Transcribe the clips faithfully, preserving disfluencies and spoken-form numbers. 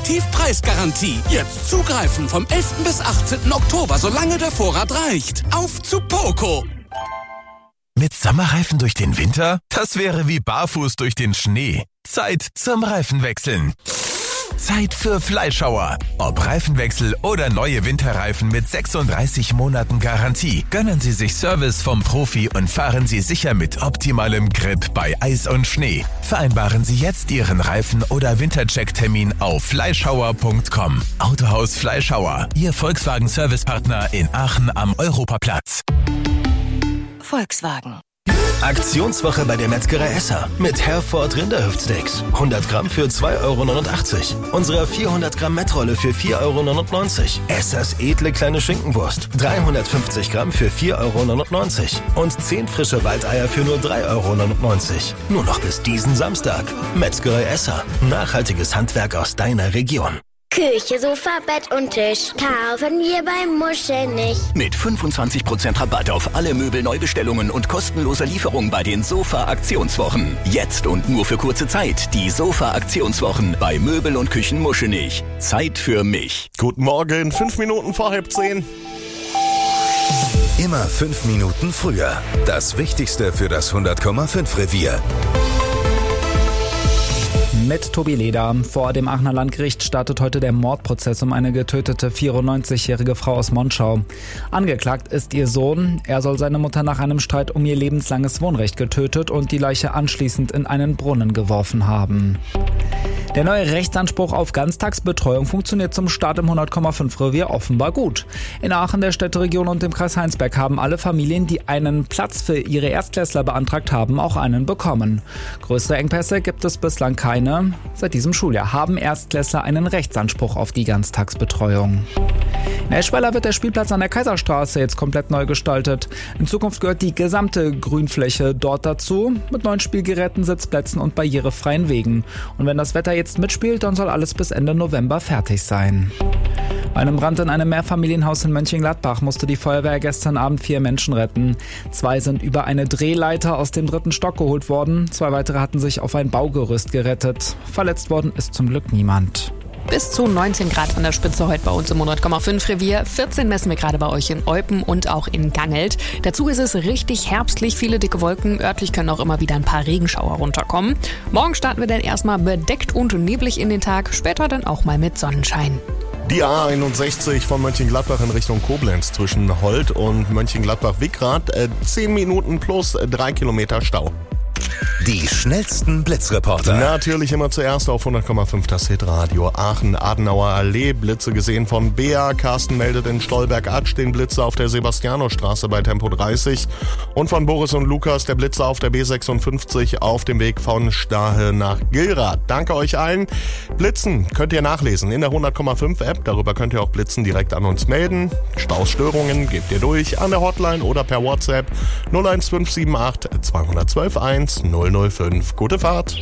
Tiefpreisgarantie. Jetzt zugreifen vom elften bis achtzehnten Oktober, solange der Vorrat reicht. Auf zu Poco! Mit Sommerreifen durch den Winter? Das wäre wie barfuß durch den Schnee. Zeit zum Reifenwechseln. Zeit für Fleischhauer. Ob Reifenwechsel oder neue Winterreifen mit sechsunddreißig Monaten Garantie. Gönnen Sie sich Service vom Profi und fahren Sie sicher mit optimalem Grip bei Eis und Schnee. Vereinbaren Sie jetzt Ihren Reifen- oder Wintercheck-Termin auf fleischhauer punkt com. Autohaus Fleischhauer, Ihr Volkswagen-Servicepartner in Aachen am Europaplatz. Volkswagen. Aktionswoche bei der Metzgerei Esser mit Herford Rinderhüftsteaks. hundert Gramm für zwei Euro neunundachtzig. Unsere vierhundert Gramm Mettrolle für vier Euro neunundneunzig. Essers edle kleine Schinkenwurst. dreihundertfünfzig Gramm für vier Euro neunundneunzig. Und zehn frische Waldeier für nur drei Euro neunundneunzig. Nur noch bis diesen Samstag. Metzgerei Esser. Nachhaltiges Handwerk aus deiner Region. Küche, Sofa, Bett und Tisch kaufen wir beim Muschel nicht. Mit fünfundzwanzig Prozent Rabatt auf alle Möbelneubestellungen und kostenloser Lieferung bei den Sofa-Aktionswochen. Jetzt und nur für kurze Zeit die Sofa-Aktionswochen bei Möbel und Küchen Muschelnich. Zeit für mich. Guten Morgen, fünf Minuten vor halb zehn. Immer fünf Minuten früher. Das Wichtigste für das hundert Komma fünf Revier. Mit Tobi Leder. Vor dem Aachener Landgericht startet heute der Mordprozess um eine getötete vierundneunzigjährige Frau aus Monschau. Angeklagt ist ihr Sohn. Er soll seine Mutter nach einem Streit um ihr lebenslanges Wohnrecht getötet und die Leiche anschließend in einen Brunnen geworfen haben. Der neue Rechtsanspruch auf Ganztagsbetreuung funktioniert zum Start im hundert Komma fünf Revier offenbar gut. In Aachen, der Städteregion und dem Kreis Heinsberg haben alle Familien, die einen Platz für ihre Erstklässler beantragt haben, auch einen bekommen. Größere Engpässe gibt es bislang keine. Seit diesem Schuljahr haben Erstklässler einen Rechtsanspruch auf die Ganztagsbetreuung. In Eschweiler wird der Spielplatz an der Kaiserstraße jetzt komplett neu gestaltet. In Zukunft gehört die gesamte Grünfläche dort dazu, mit neuen Spielgeräten, Sitzplätzen und barrierefreien Wegen. Und wenn das Wetter jetzt mitspielt, dann soll alles bis Ende November fertig sein. Bei einem Brand in einem Mehrfamilienhaus in Mönchengladbach musste die Feuerwehr gestern Abend vier Menschen retten. Zwei sind über eine Drehleiter aus dem dritten Stock geholt worden. Zwei weitere hatten sich auf ein Baugerüst gerettet. Verletzt worden ist zum Glück niemand. Bis zu neunzehn Grad an der Spitze heute bei uns im hundert Komma fünf Revier. vierzehn messen wir gerade bei euch in Eupen und auch in Gangelt. Dazu ist es richtig herbstlich, viele dicke Wolken. Örtlich können auch immer wieder ein paar Regenschauer runterkommen. Morgen starten wir dann erstmal bedeckt und neblig in den Tag, später dann auch mal mit Sonnenschein. Die A einundsechzig von Mönchengladbach in Richtung Koblenz zwischen Holt und Mönchengladbach-Wickrath. Äh, zehn Minuten plus drei Kilometer Stau. Die schnellsten Blitzreporter. Natürlich immer zuerst auf hundert Komma fünf das Hitradio. Aachen-Adenauer Allee, Blitze gesehen von Bea. Carsten meldet in Stolberg-Atsch den Blitzer auf der Sebastianostraße bei Tempo dreißig. Und von Boris und Lukas der Blitzer auf der B sechsundfünfzig auf dem Weg von Stahe nach Gilrath. Danke euch allen. Blitzen könnt ihr nachlesen in der hundert Komma fünf App. Darüber könnt ihr auch Blitzen direkt an uns melden. Stausstörungen gebt ihr durch an der Hotline oder per WhatsApp null eins fünf sieben acht zwei eins zwei eins null null fünf. Gute Fahrt.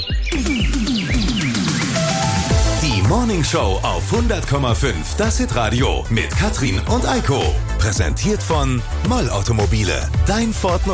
Die Morning Show auf hundert Komma fünf, das Hitradio mit Katrin und Eiko. Präsentiert von Moll Automobile, dein Ford